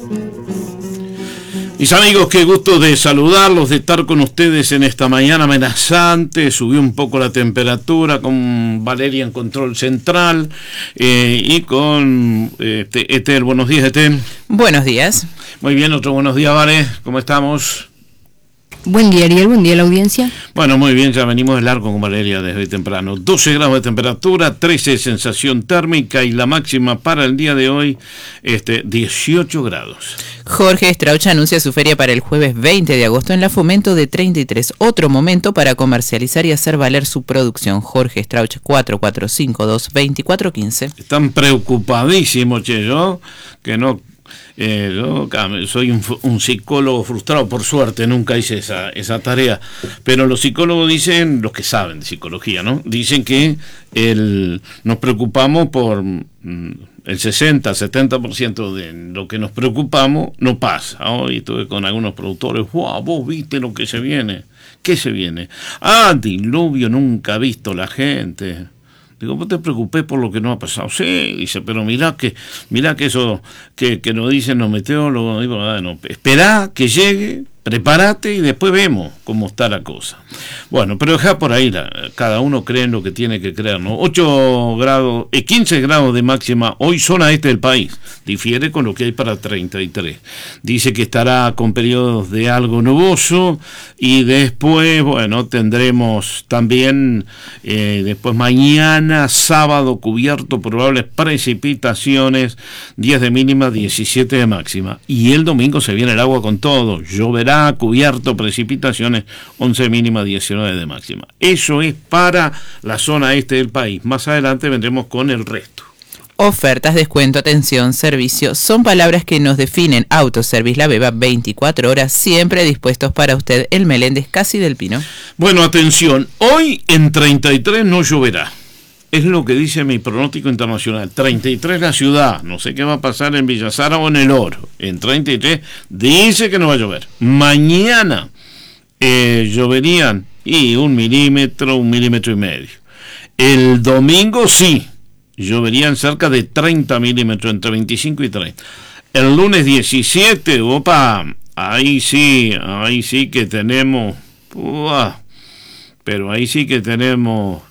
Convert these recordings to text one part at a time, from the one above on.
Mis amigos, qué gusto de saludarlos, de estar con ustedes en esta mañana amenazante. Subió un poco la temperatura con Valeria en control central y con Etel. Buenos días, Etel. Buenos días. Muy bien, otro buenos días, Vale. ¿Cómo estamos? Buen día, Ariel. Buen día, la audiencia. Bueno, muy bien, ya venimos de largo con Valeria desde temprano. 12 grados de temperatura, 13 de sensación térmica y la máxima para el día de hoy, 18 grados. Jorge Strauch anuncia su feria para el jueves 20 de agosto en la Fomento de 33. Otro momento para comercializar y hacer valer su producción. Jorge Strauch, 4452-2415. Están preocupadísimos, che, yo, que no... yo soy un psicólogo frustrado, por suerte nunca hice esa tarea, pero los psicólogos dicen, los que saben de psicología, ¿no? Dicen que nos preocupamos por el 60-70% de lo que nos preocupamos no pasa. Hoy estuve con algunos productores, wow, vos viste lo que se viene. ¿Qué se viene? Diluvio nunca ha visto la gente. Digo, vos te preocupés por lo que no ha pasado. Sí, dice, pero mirá que eso que nos dicen los meteorólogos, digo, bueno, esperá que llegue, prepárate y después vemos cómo está la cosa. Bueno, pero dejá por ahí, cada uno cree en lo que tiene que creer, ¿no? 15 grados de máxima hoy, zona este del país, difiere con lo que hay para 33. Dice que estará con periodos de algo nuboso y después, bueno, tendremos también, después mañana, sábado, cubierto, probables precipitaciones, 10 de mínima, 17 de máxima. Y el domingo se viene el agua con todo, lloverá, cubierto, precipitaciones, 11 de mínima, 19 de máxima. Eso es para la zona este del país. Más adelante vendremos con el resto. Ofertas, descuento, atención, servicio, son palabras que nos definen. Autoservice La Beba, 24 horas, siempre dispuestos para usted. El Meléndez, Casi del Pino. Bueno, atención, hoy en 33 no lloverá. Es lo que dice mi pronóstico internacional. 33 la ciudad, no sé qué va a pasar en Villa Sara o en El Oro. En 33 dice que no va a llover. Mañana lloverían y 1 milímetro, 1,5 milímetros. El domingo sí, lloverían cerca de 30 milímetros, entre 25 y 30. El lunes 17, ahí sí que tenemos, pero ahí sí que tenemos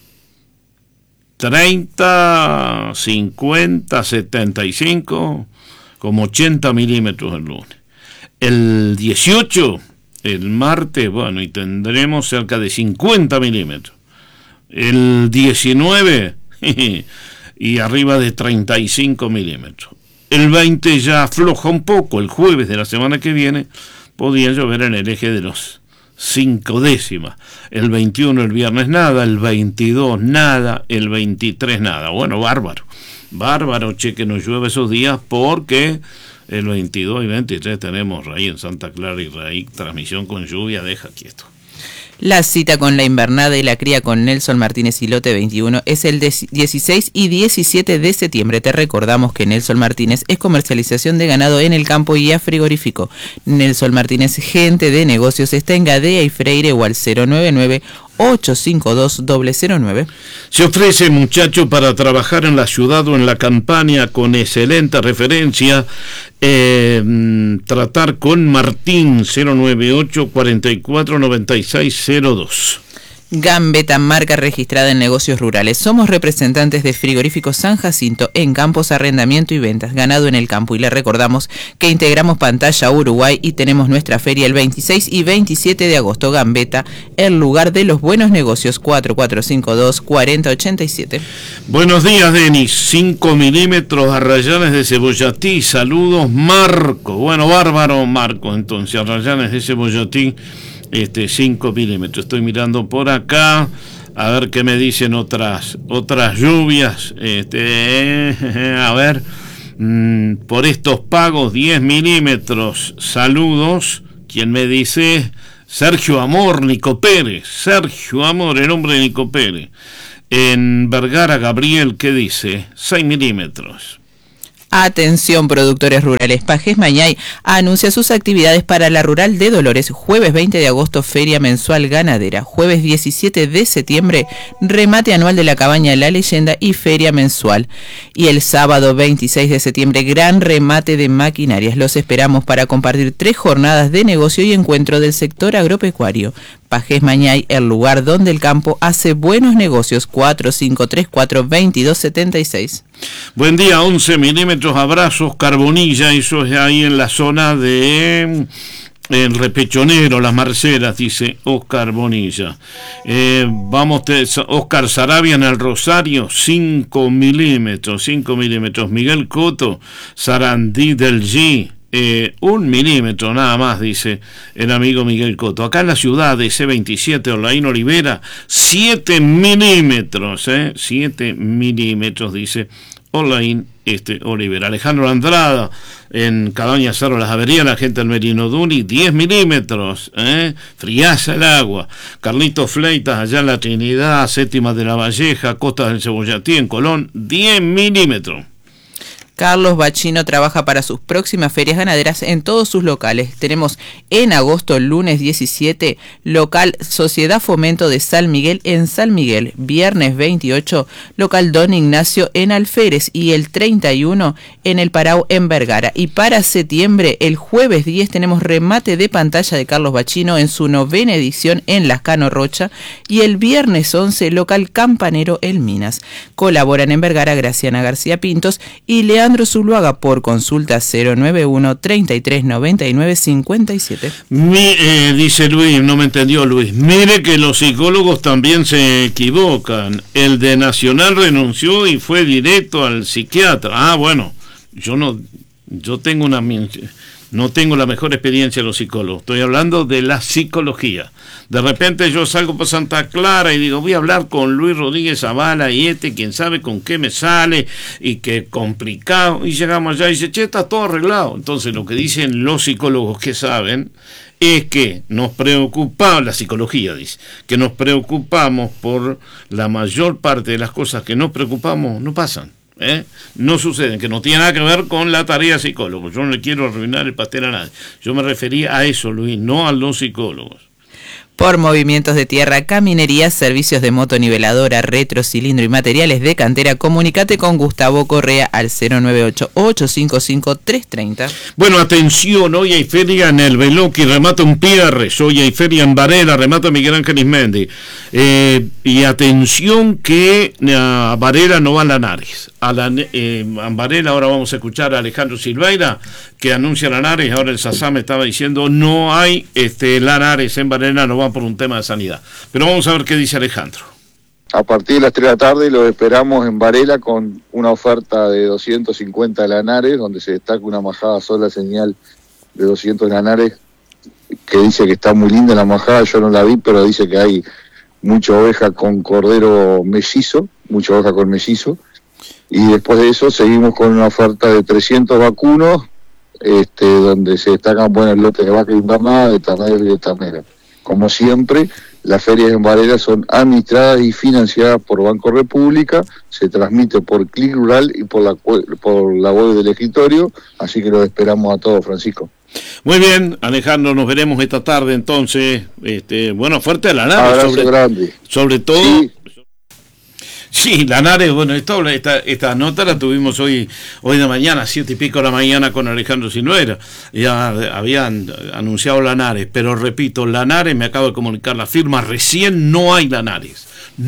30, 50, 75, como 80 milímetros el lunes. El 18, el martes, bueno, y tendremos cerca de 50 milímetros. El 19, y arriba de 35 milímetros. El 20 ya afloja un poco, el jueves de la semana que viene, podría llover en el eje de los 5 décimas. El 21 el viernes nada, el 22 nada, el 23 nada. Bueno, bárbaro, che, que nos llueve esos días, porque el 22 y 23 tenemos Raí en Santa Clara y Raí, transmisión con lluvia, deja quieto. La cita con la invernada y la cría con Nelson Martínez y Lote 21 es el 16 y 17 de septiembre. Te recordamos que Nelson Martínez es comercialización de ganado en el campo y a frigorífico. Nelson Martínez, gente de negocios, está en Gadea y Freire o al 099-852-009. Se ofrece, muchacho, para trabajar en la ciudad o en la campaña con excelente referencia. Tratar con Martín, 098-449602. Gambetta, marca registrada en negocios rurales. Somos representantes de Frigorífico San Jacinto en campos, arrendamiento y ventas, ganado en el campo. Y le recordamos que integramos Pantalla Uruguay y tenemos nuestra feria el 26 y 27 de agosto. Gambetta, el lugar de los buenos negocios, 4452-4087. Buenos días, Denis. 5 milímetros a Rayanes de Cebollatí. Saludos, Marco. Bueno, bárbaro, Marco. Entonces, a Rayanes de Cebollatí, 5 milímetros. Estoy mirando por acá a ver qué me dicen otras lluvias. A ver, por estos pagos, 10 milímetros. Saludos. ¿Quién me dice? Sergio Amor, Nico Pérez. Sergio Amor, el hombre de Nico Pérez. En Vergara, Gabriel, ¿qué dice? 6 milímetros. Atención productores rurales, Pajés Mañay anuncia sus actividades para la Rural de Dolores, jueves 20 de agosto feria mensual ganadera, jueves 17 de septiembre remate anual de la cabaña La Leyenda y feria mensual, y el sábado 26 de septiembre gran remate de maquinarias. Los esperamos para compartir 3 jornadas de negocio y encuentro del sector agropecuario. Pajés Mañay, el lugar donde el campo hace buenos negocios. 4534-2276. Buen día, 11 milímetros, abrazos, Carbonilla, eso es ahí en la zona de el Repechonero, Las Marceras, dice Oscar Bonilla. Oscar Sarabia en el Rosario, 5 milímetros, Miguel Coto, Sarandí del G, 1 milímetro nada más, dice el amigo Miguel Coto. Acá en la ciudad de C27, Olaín Olivera, 7 milímetros, 7 milímetros, dice Olaín Olivera. Alejandro Andrada en Cabaña Cerro Las Averías, la gente del Merino Duni, 10 milímetros, friaza el agua. Carlitos Fleitas allá en la Trinidad, Séptima de la Valleja, Costas del Cebollatí en Colón, 10 milímetros. Carlos Bachino trabaja para sus próximas ferias ganaderas en todos sus locales. Tenemos en agosto, lunes 17, local Sociedad Fomento de San Miguel en San Miguel. Viernes 28, local Don Ignacio en Alférez. Y el 31 en el Parau en Vergara. Y para septiembre, el jueves 10, tenemos remate de pantalla de Carlos Bachino en su 9ª edición en Lascano Rocha. Y el viernes 11, local Campanero en Minas. Colaboran en Vergara Graciana García Pintos y Leandro Zuluaga. Por consulta 091 33 99 57. Dice Luis, no me entendió Luis, mire que los psicólogos también se equivocan. El de Nacional renunció y fue directo al psiquiatra. Bueno, no tengo la mejor experiencia de los psicólogos, estoy hablando de la psicología. De repente yo salgo por Santa Clara y digo, voy a hablar con Luis Rodríguez Zavala y quién sabe con qué me sale y qué complicado, y llegamos allá y dice, che, está todo arreglado. Entonces lo que dicen los psicólogos que saben es que nos preocupamos, la psicología dice, que nos preocupamos por la mayor parte de las cosas que nos preocupamos no pasan. No suceden, que no tiene nada que ver con la tarea psicólogo. Yo no le quiero arruinar el pastel a nadie. Yo me refería a eso, Luis, no a los psicólogos. Por movimientos de tierra, caminería, servicios de motoniveladora, retro, cilindro y materiales de cantera, comunícate con Gustavo Correa al 098-855-330. Bueno, atención, hoy hay feria en el Beloqui, remata un Pierres, hoy hay feria en Varela, remata Miguel Ángel Ismendi. Y atención que a Varela no va Lanares. A Varela ahora vamos a escuchar a Alejandro Silveira, que anuncia Lanares. Ahora el Sasá me estaba diciendo, no hay Lanares en Varela, no va por un tema de sanidad. Pero vamos a ver qué dice Alejandro. A partir de las 3 de la tarde lo esperamos en Varela con una oferta de 250 lanares, donde se destaca una majada sola señal de 200 lanares, que dice que está muy linda la majada. Yo no la vi, pero dice que hay mucha oveja con cordero mellizo, mucha oveja con mellizo. Y después de eso seguimos con una oferta de 300 vacunos, donde se destacan buenos lotes de vaca invernada, de ternera y de ternera. Como siempre, las ferias en Varela son administradas y financiadas por Banco República, se transmite por Clic Rural y por la web del escritorio, así que los esperamos a todos, Francisco. Muy bien, Alejandro, nos veremos esta tarde entonces. Bueno, fuerte la nave. Abrazo grande. Sobre todo... Sí. Sí, Lanares, bueno, esta nota la tuvimos hoy de mañana, 7 y pico de la mañana con Alejandro Silveira. Ya habían anunciado Lanares, pero repito, Lanares, me acabo de comunicar la firma, recién no hay Lanares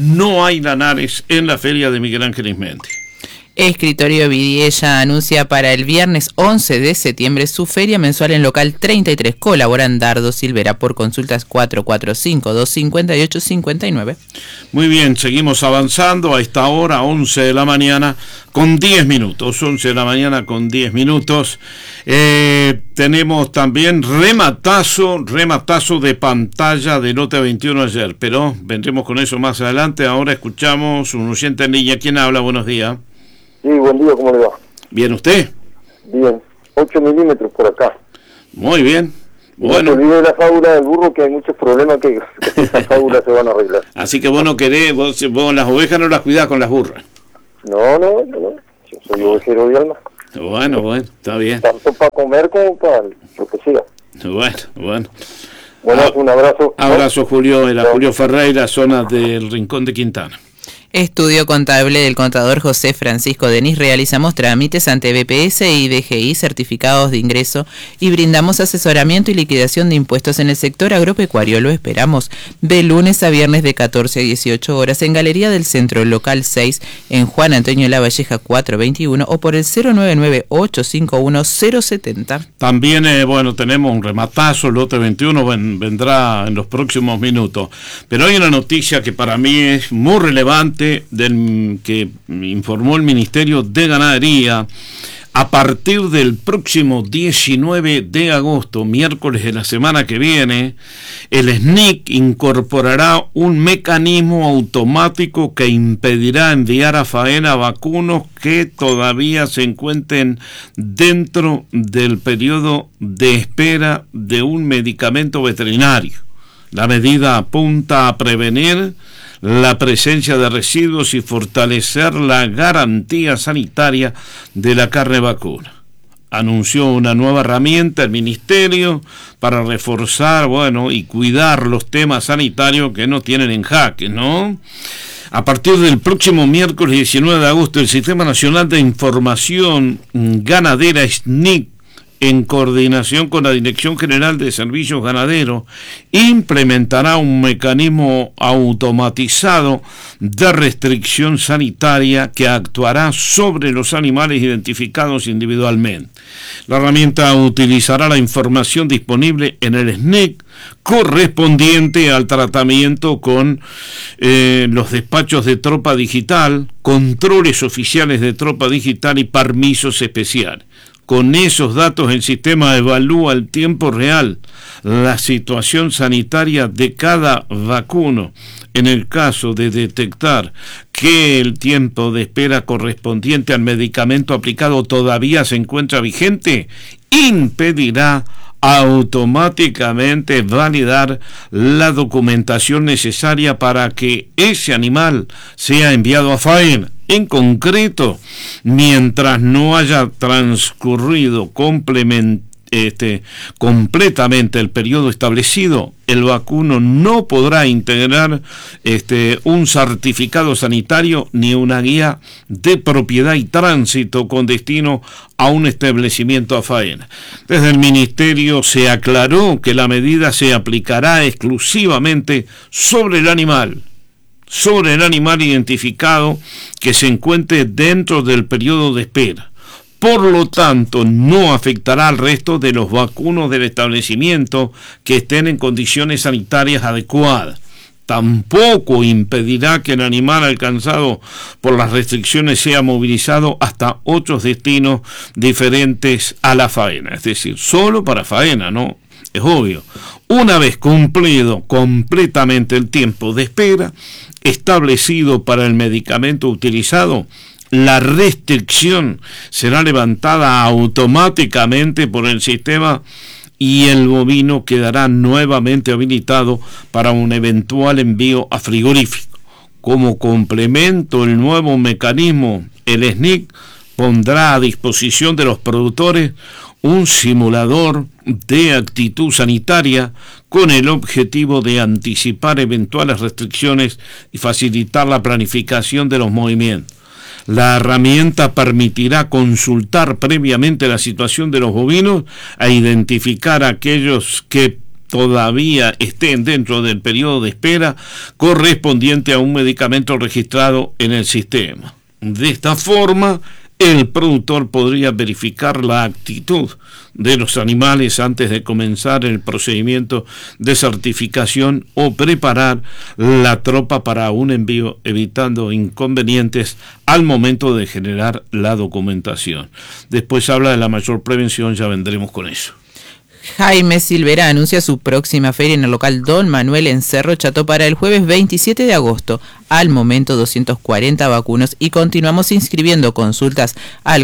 en la feria de Miguel Ángel Ismendi. Escritorio Vidiella anuncia para el viernes 11 de septiembre su feria mensual en local 33. Colaboran Dardo Silvera. Por consultas 445-258-59. Muy bien, seguimos avanzando a esta hora, 11 de la mañana con 10 minutos. 11 de la mañana con 10 minutos. Tenemos también rematazo de pantalla de Nota 21 ayer, pero vendremos con eso más adelante. Ahora escuchamos un oyente en línea. ¿Quién habla? Buenos días. Sí, buen día, ¿cómo le va? ¿Bien usted? Bien, 8 milímetros por acá. Muy bien. Bueno. No olvide la fábula del burro, que hay muchos problemas que esas fábulas se van a arreglar. Así que vos no querés, vos las ovejas no las cuidás con las burras. No, yo soy ovejero de alma. Bueno, está bien. Tanto para comer como para lo que sea. Bueno. Bueno, un abrazo. Abrazo, Julio. Era Julio Ferreira, zona del Rincón de Quintana. Estudio contable del contador José Francisco Denis. Realizamos trámites ante BPS y DGI, certificados de ingreso, y brindamos asesoramiento y liquidación de impuestos en el sector agropecuario. Lo esperamos de lunes a viernes de 14 a 18 horas en Galería del Centro, local 6, en Juan Antonio Lavalleja 421, o por el 099-851-070. También, tenemos un rematazo, el lote 21 vendrá en los próximos minutos. Pero hay una noticia que para mí es muy relevante, que informó el Ministerio de Ganadería. A partir del próximo 19 de agosto, miércoles de la semana que viene, el SNIC incorporará un mecanismo automático que impedirá enviar a faena vacunos que todavía se encuentren dentro del periodo de espera de un medicamento veterinario. La medida apunta a prevenir la presencia de residuos y fortalecer la garantía sanitaria de la carne vacuna. Anunció una nueva herramienta el Ministerio para reforzar, y cuidar los temas sanitarios que no tienen en jaque, ¿no? A partir del próximo miércoles 19 de agosto, el Sistema Nacional de Información Ganadera, SNIC, en coordinación con la Dirección General de Servicios Ganaderos, implementará un mecanismo automatizado de restricción sanitaria que actuará sobre los animales identificados individualmente. La herramienta utilizará la información disponible en el SNIC correspondiente al tratamiento con los despachos de tropa digital, controles oficiales de tropa digital y permisos especiales. Con esos datos, el sistema evalúa en tiempo real la situación sanitaria de cada vacuno. En el caso de detectar que el tiempo de espera correspondiente al medicamento aplicado todavía se encuentra vigente, impedirá automáticamente validar la documentación necesaria para que ese animal sea enviado a faena. En concreto, mientras no haya transcurrido completamente el periodo establecido, el vacuno no podrá integrar un certificado sanitario ni una guía de propiedad y tránsito con destino a un establecimiento a faena. Desde el Ministerio se aclaró que la medida se aplicará exclusivamente sobre el animal identificado que se encuentre dentro del periodo de espera. Por lo tanto, no afectará al resto de los vacunos del establecimiento que estén en condiciones sanitarias adecuadas. Tampoco impedirá que el animal alcanzado por las restricciones sea movilizado hasta otros destinos diferentes a la faena. Es decir, solo para faena, ¿no? Es obvio. Una vez cumplido completamente el tiempo de espera establecido para el medicamento utilizado, la restricción será levantada automáticamente por el sistema y el bovino quedará nuevamente habilitado para un eventual envío a frigorífico. Como complemento, el nuevo mecanismo, el SNIC, pondrá a disposición de los productores un simulador de actitud sanitaria con el objetivo de anticipar eventuales restricciones y facilitar la planificación de los movimientos. La herramienta permitirá consultar previamente la situación de los bovinos e identificar a aquellos que todavía estén dentro del periodo de espera correspondiente a un medicamento registrado en el sistema. De esta forma, el productor podría verificar la actitud de los animales antes de comenzar el procedimiento de certificación o preparar la tropa para un envío, evitando inconvenientes al momento de generar la documentación. Después habla de la mayor prevención, ya vendremos con eso. Jaime Silvera anuncia su próxima feria en el local Don Manuel en Cerro Chato para el jueves 27 de agosto. Al momento 240 vacunos y continuamos inscribiendo. Consultas al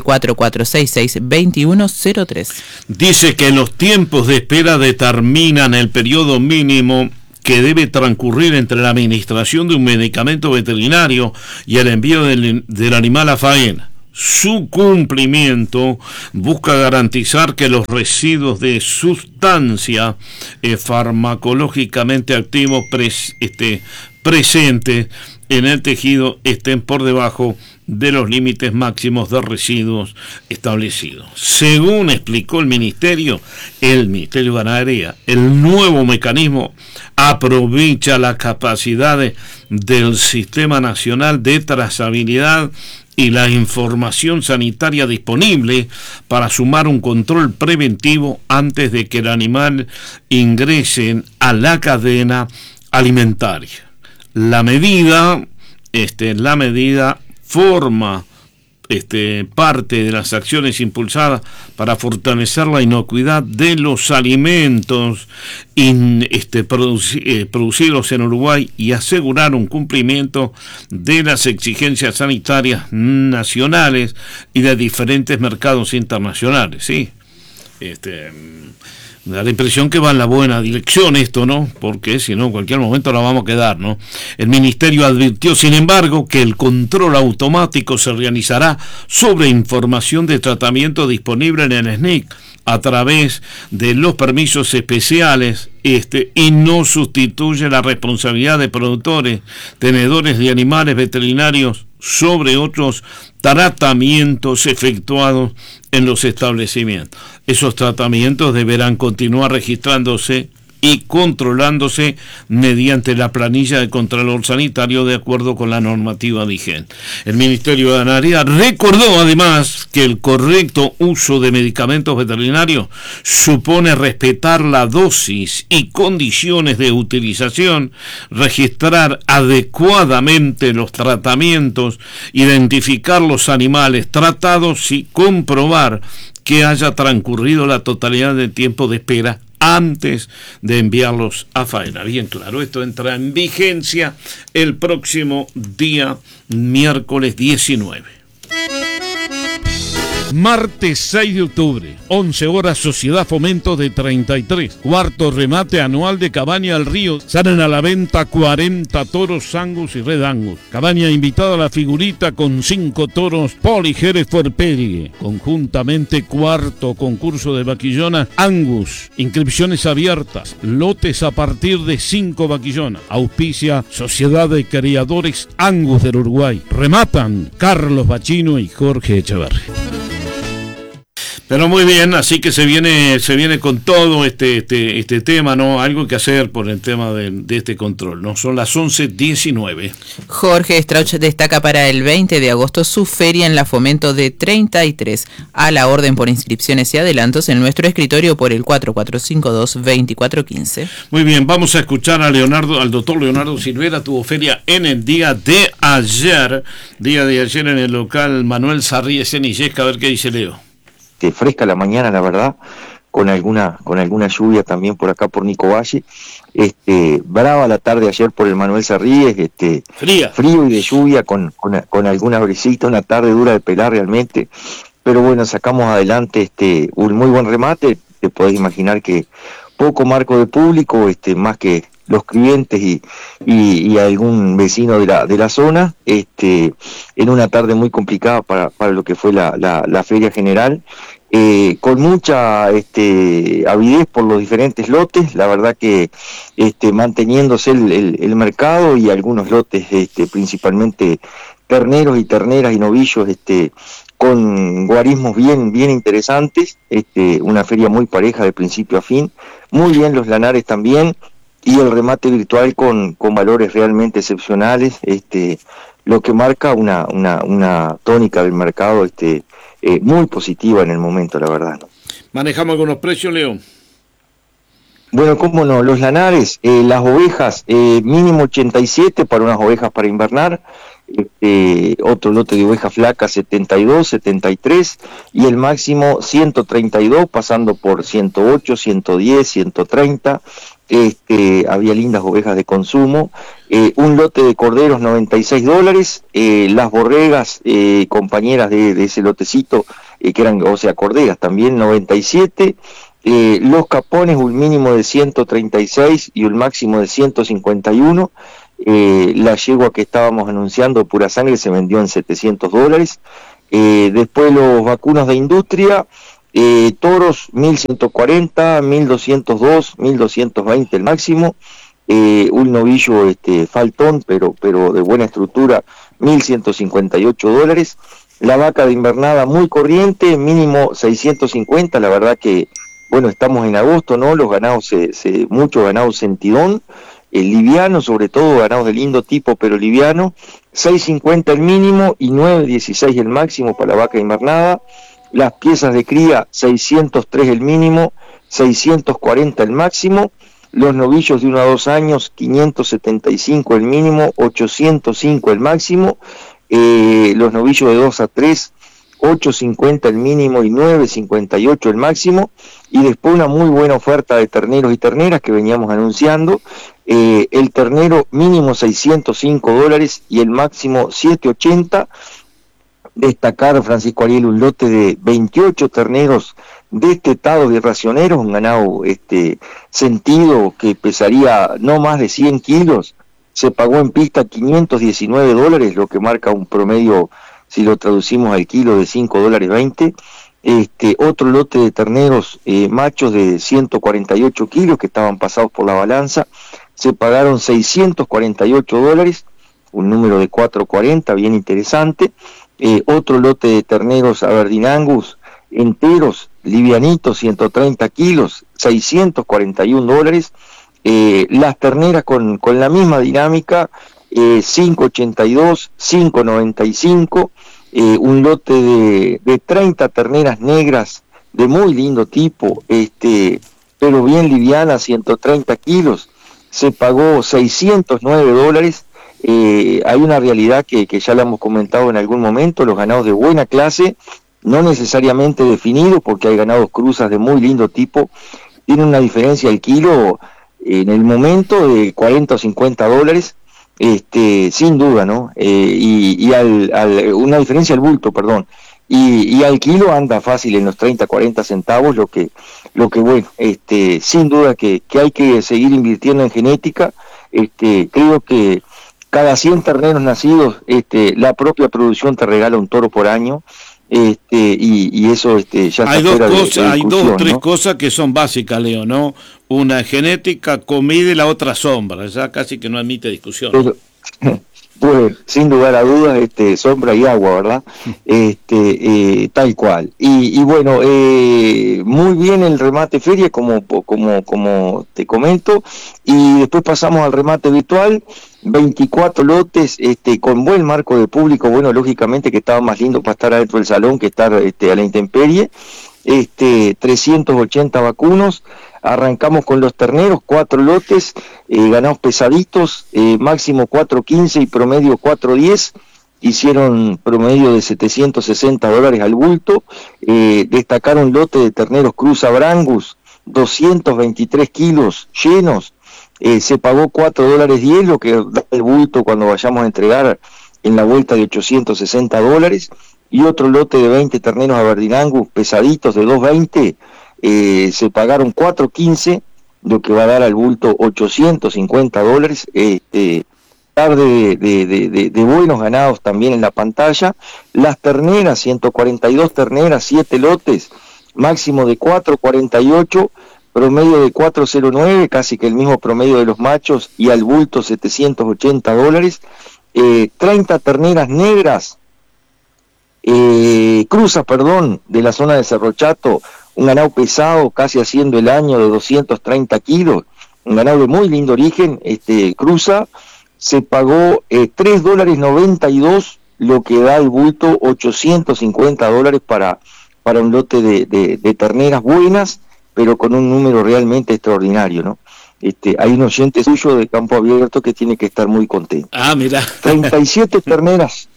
4466-2103. Dice que los tiempos de espera determinan el periodo mínimo que debe transcurrir entre la administración de un medicamento veterinario y el envío del animal a faena. su cumplimiento busca garantizar que los residuos de sustancia farmacológicamente activos presentes en el tejido estén por debajo de los límites máximos de residuos establecidos. Según explicó el Ministerio de Ganadería, el nuevo mecanismo aprovecha las capacidades del Sistema Nacional de Trazabilidad y la información sanitaria disponible para sumar un control preventivo antes de que el animal ingrese a la cadena alimentaria. La medida forma parte de las acciones impulsadas para fortalecer la inocuidad de los alimentos producidos en Uruguay y asegurar un cumplimiento de las exigencias sanitarias nacionales y de diferentes mercados internacionales, ¿sí? Da la impresión que va en la buena dirección esto, ¿no? Porque si no, en cualquier momento la vamos a quedar, ¿no? El Ministerio advirtió, sin embargo, que el control automático se realizará sobre información de tratamiento disponible en el SNIC a través de los permisos especiales, y no sustituye la responsabilidad de productores, tenedores de animales veterinarios sobre otros tratamientos efectuados en los establecimientos. Esos tratamientos deberán continuar registrándose y controlándose mediante la planilla de Contralor Sanitario de acuerdo con la normativa vigente. El Ministerio de Ganadería recordó además que el correcto uso de medicamentos veterinarios supone respetar la dosis y condiciones de utilización, registrar adecuadamente los tratamientos, identificar los animales tratados y comprobar que haya transcurrido la totalidad del tiempo de espera antes de enviarlos a faena. Bien claro, esto entra en vigencia el próximo día miércoles 19. Martes 6 de octubre, 11 horas, Sociedad Fomento de 33. Cuarto remate anual de Cabaña al Río. Salen a la venta 40 toros Angus y Red Angus. Cabaña invitada a la figurita con 5 toros Poli Hereford Pedigree. Conjuntamente cuarto concurso de vaquillona Angus. Inscripciones abiertas. Lotes a partir de 5 vaquillonas. Auspicia Sociedad de Criadores Angus del Uruguay. Rematan Carlos Bachino y Jorge Echeverri. Pero muy bien, así que se viene con todo este tema, ¿no? Algo que hacer por el tema de este control, ¿no? Son las 11:19. Jorge Strauch destaca para el 20 de agosto su feria en la Fomento de 33, a la orden por inscripciones y adelantos en nuestro escritorio por el 4452-2415. Muy bien, vamos a escuchar al doctor Leonardo Silvera. Tuvo feria en el día de ayer en el local Manuel Sarríes en Illesca. A ver qué dice Leo. Fresca la mañana, la verdad, con alguna lluvia también por acá por Nico Valle. Brava la tarde ayer por el Manuel Sarríes, frío y de lluvia con alguna brisita, una tarde dura de pelar realmente, pero bueno, sacamos adelante un muy buen remate. Te podés imaginar que poco marco de público, más que los clientes y algún vecino de la zona, en una tarde muy complicada para lo que fue la feria general, con mucha avidez por los diferentes lotes, la verdad que manteniéndose el mercado y algunos lotes, principalmente terneros y terneras y novillos, con guarismos bien interesantes, una feria muy pareja de principio a fin, muy bien los lanares también, y el remate virtual con valores realmente excepcionales, lo que marca una tónica del mercado muy positiva en el momento, la verdad, ¿no? ¿Manejamos algunos precios, Leo? Bueno, cómo no, los lanares, las ovejas, mínimo 87 para unas ovejas para invernar, otro lote de ovejas flacas 72, 73 y el máximo 132, pasando por 108, 110, 130. Había lindas ovejas de consumo, un lote de corderos $96, las borregas compañeras de ese lotecito, que eran, o sea, corderas también, 97, los capones un mínimo de 136 y un máximo de 151, la yegua que estábamos anunciando, Pura Sangre, se vendió en $700, Después los vacunos de industria, toros 1140, 1202, 1220 el máximo, un novillo faltón, pero de buena estructura, $1.158. La vaca de invernada muy corriente, mínimo 650, la verdad que, bueno, estamos en agosto, ¿no? Los ganados, muchos ganados sentidón, liviano, sobre todo ganados de lindo tipo, pero liviano, 650 el mínimo y 916 el máximo para la vaca invernada. Las piezas de cría, 603 el mínimo, 640 el máximo. Los novillos de 1 a 2 años, 575 el mínimo, 805 el máximo. Los novillos de 2 a 3, 850 el mínimo y 958 el máximo. Y después una muy buena oferta de terneros y terneras que veníamos anunciando. El ternero mínimo $605 y el máximo 780. Destacar, Francisco Ariel, un lote de 28 terneros destetados y racioneros, un ganado sentido que pesaría no más de 100 kilos. Se pagó en pista $519, lo que marca un promedio, si lo traducimos al kilo, de $5.20. Otro lote de terneros machos de 148 kilos que estaban pasados por la balanza, se pagaron $648, un número de 440, bien interesante. Otro lote de terneros Aberdeen Angus enteros, livianitos, 130 kilos, $641. Las terneras con la misma dinámica, 582, 595. Un lote de 30 terneras negras de muy lindo tipo, pero bien liviana, 130 kilos, se pagó $609. Hay una realidad que ya la hemos comentado en algún momento: los ganados de buena clase, no necesariamente definidos, porque hay ganados cruzas de muy lindo tipo, tienen una diferencia al kilo en el momento de $40 o $50, sin duda, ¿no? Una diferencia al bulto, perdón, y al kilo anda fácil en los 30, 40 centavos, lo que bueno, sin duda que hay que seguir invirtiendo en genética. Creo que cada 100 terneros nacidos, la propia producción te regala un toro por año, y eso ya hay está fuera hay dos o tres ¿no? cosas que son básicas, Leo, ¿no? Una genética, comida y la otra sombra, ya casi que no admite discusión. Pues sin lugar a dudas, sombra y agua, ¿verdad? Tal cual. Y bueno, muy bien el remate feria, como te comento, y después pasamos al remate virtual. 24 lotes, con buen marco de público. Bueno, lógicamente que estaba más lindo para estar adentro del salón que estar a la intemperie. 380 vacunos. Arrancamos con los terneros, 4 lotes, ganados pesaditos, máximo 4.15 y promedio 4.10, hicieron promedio de $760 al bulto. Destacar un lote de terneros Cruza Brangus, 223 kilos llenos, se pagó $4.10, lo que da el bulto cuando vayamos a entregar en la vuelta de $860, y otro lote de 20 terneros Aberdeen Angus pesaditos de 2.20, se pagaron $4.15, lo que va a dar al bulto $850. Tarde de buenos ganados también en la pantalla. Las terneras, 142 terneras, 7 lotes, máximo de 4.48, promedio de 4.09, casi que el mismo promedio de los machos, y al bulto $780. 30 terneras negras, cruzas, perdón, de la zona de Cerro Chato, un ganado pesado, casi haciendo el año, de 230 kilos, un ganado de muy lindo origen, cruza, se pagó $3.92, lo que da el bulto $850 para un lote de terneras buenas, pero con un número realmente extraordinario, ¿no? Hay un oyente suyo de Campo Abierto que tiene que estar muy contento. Ah, mira. 37 terneras,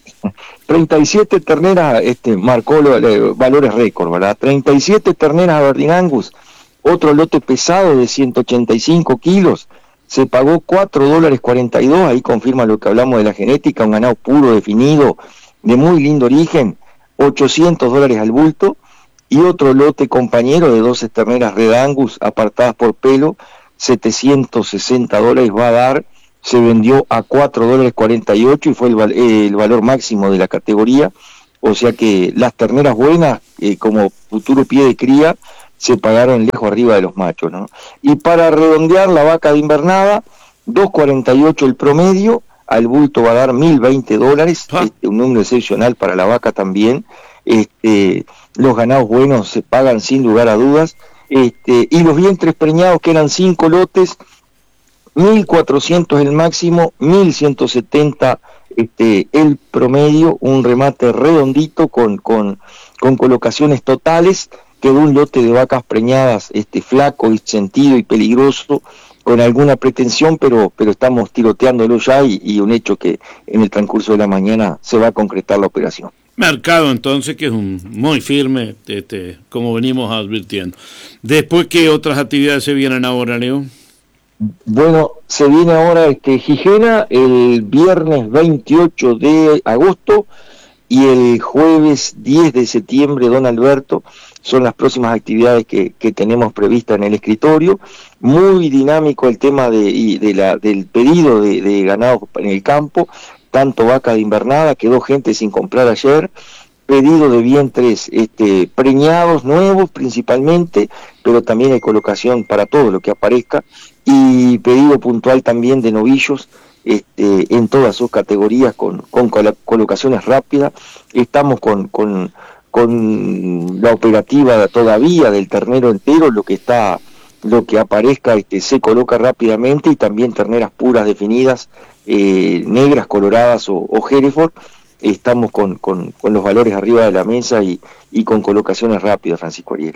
marcó valores récord, ¿verdad? 37 terneras Aberdeen Angus, otro lote pesado de 185 kilos, se pagó $4.42, ahí confirma lo que hablamos de la genética, un ganado puro, definido, de muy lindo origen, $800 al bulto. Y otro lote compañero de 12 terneras Red Angus apartadas por pelo, $760 va a dar, se vendió a $4.48 y fue el valor máximo de la categoría. o sea que las terneras buenas, como futuro pie de cría, se pagaron lejos arriba de los machos, ¿no? Y para redondear, la vaca de invernada, 2.48 el promedio, al bulto va a dar $1.020, un número excepcional para la vaca también. Los ganados buenos se pagan sin lugar a dudas, y los vientres preñados, que eran 5 lotes, 1.400 el máximo, 1.170 el promedio, un remate redondito con colocaciones totales, quedó un lote de vacas preñadas flaco y sentido y peligroso, con alguna pretensión, pero estamos tiroteándolo ya, y un hecho que en el transcurso de la mañana se va a concretar la operación. Mercado entonces que es muy firme, como venimos advirtiendo. Después, ¿qué otras actividades se vienen ahora, Leo? Bueno, se viene ahora Gijena el viernes 28 de agosto y el jueves 10 de septiembre, don Alberto. Son las próximas actividades que tenemos previstas en el escritorio. Muy dinámico el tema del pedido de ganado en el campo, tanto vaca de invernada, quedó gente sin comprar ayer, pedido de vientres preñados nuevos principalmente, pero también hay colocación para todo lo que aparezca, y pedido puntual también de novillos en todas sus categorías con colocaciones rápidas. Estamos con la operativa todavía del ternero entero, lo que aparezca se coloca rápidamente, y también terneras puras definidas, negras, coloradas o Hereford. Estamos con los valores arriba de la mesa y con colocaciones rápidas, Francisco Ariel.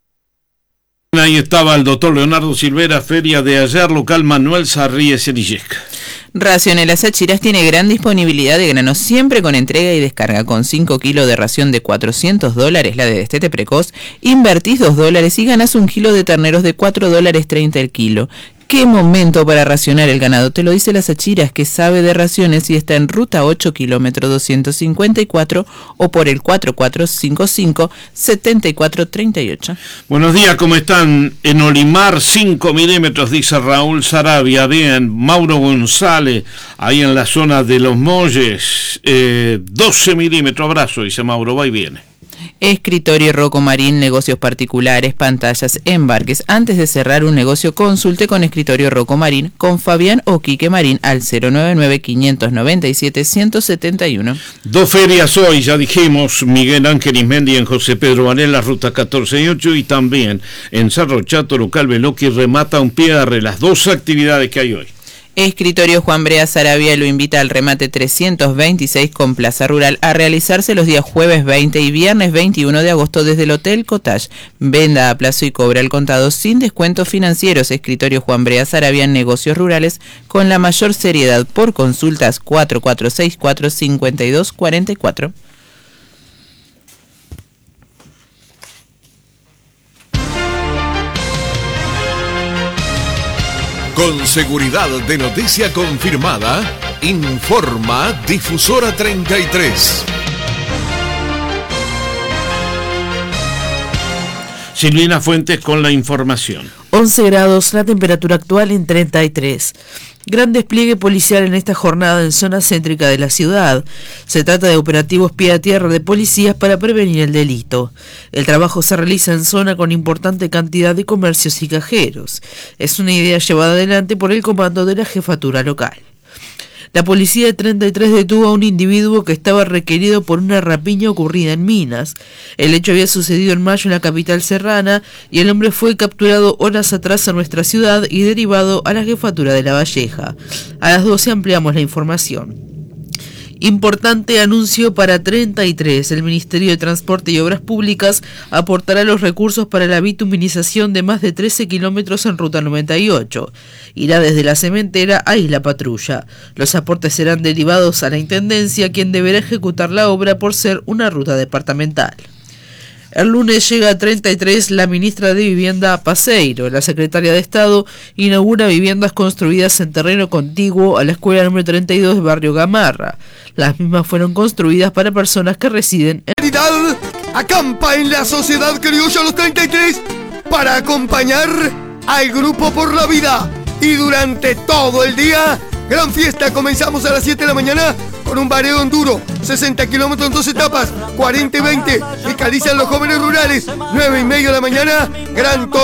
Ahí estaba el doctor Leonardo Silvera, feria de ayer, local Manuel Sarríes en Illesca. Racionela Sachiras tiene gran disponibilidad de granos, siempre con entrega y descarga. Con 5 kilos de ración de $400, la de destete precoz, invertís $2 y ganás 1 kilo de terneros de $4.30 el kilo. ¿Qué momento para racionar el ganado? Te lo dice la Sachiras, que sabe de raciones, y está en ruta 8, kilómetro 254, o por el 4455-7438. Buenos días, ¿cómo están? En Olimar, 5 milímetros, dice Raúl Sarabia. Bien, Mauro González, ahí en la zona de Los Molles, 12 milímetros, abrazo, dice Mauro, va y viene. Escritorio Rocco Marín, negocios particulares, pantallas, embarques. Antes de cerrar un negocio, consulte con Escritorio Rocco Marín, con Fabián o Quique Marín, al 099-597-171. 2 ferias hoy, ya dijimos, Miguel Ángel Ismendi en José Pedro Varela, ruta 14-8, y también en Cerro Chato, local Veloqui, remata un PR, las 2 actividades que hay hoy. Escritorio Juan Brea Sarabia lo invita al remate 326 con Plaza Rural, a realizarse los días jueves 20 y viernes 21 de agosto desde el Hotel Cottage. Venda a plazo y cobra al contado sin descuentos financieros. Escritorio Juan Brea Sarabia en negocios rurales con la mayor seriedad. Por consultas 4464-5244. Con seguridad de noticia confirmada, informa Difusora 33. Silvina Fuentes con la información. 11 grados, la temperatura actual en 33. Gran despliegue policial en esta jornada en zona céntrica de la ciudad. Se trata de operativos pie a tierra de policías para prevenir el delito. El trabajo se realiza en zona con importante cantidad de comercios y cajeros. Es una idea llevada adelante por el comando de la jefatura local. La policía de 33 detuvo a un individuo que estaba requerido por una rapiña ocurrida en Minas. El hecho había sucedido en mayo en la capital serrana y el hombre fue capturado horas atrás en nuestra ciudad y derivado a la jefatura de La Valleja. A las 12 ampliamos la información. Importante anuncio para 33. El Ministerio de Transporte y Obras Públicas aportará los recursos para la bituminización de más de 13 kilómetros en Ruta 98. Irá desde la cementera a Isla Patrulla. Los aportes serán derivados a la Intendencia, quien deberá ejecutar la obra por ser una ruta departamental. El lunes llega a 33 la ministra de Vivienda Paseiro. La secretaria de Estado inaugura viviendas construidas en terreno contiguo a la escuela número 32 de Barrio Gamarra. Las mismas fueron construidas para personas que residen en... Acampa en la Sociedad Criolla Los 33 para acompañar al Grupo por la Vida. Y durante todo el día, Gran fiesta, comenzamos a las 7 de la mañana con un Baredón duro, 60 kilómetros en 2 etapas, 40 y 20, fiscalizan los jóvenes rurales, 9:30 de la mañana, gran